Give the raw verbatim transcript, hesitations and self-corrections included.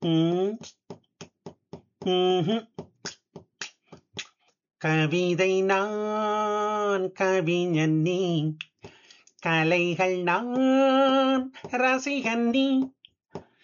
ம், ம்ஹும். கவிதை நான் கவிஞன் நீ கலைகள் நான் ரசிகன் நீ